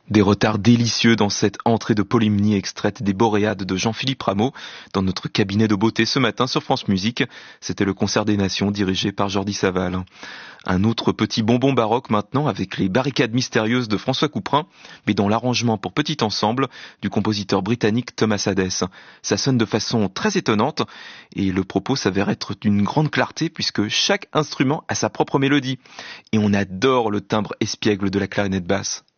Des retards délicieux dans cette entrée de Polymnie extraite des Boréades de Jean-Philippe Rameau dans notre cabinet de beauté ce matin sur France Musique. C'était le concert des Nations dirigé par Jordi Saval. Un autre petit bonbon baroque maintenant avec les barricades mystérieuses de François Couperin, mais dans l'arrangement pour petit ensemble du compositeur britannique Thomas Hadès. Ça sonne de façon très étonnante et le propos s'avère être d'une grande clarté puisque chaque instrument a sa propre mélodie. Et on adore le timbre espiègle de la clarinette basse.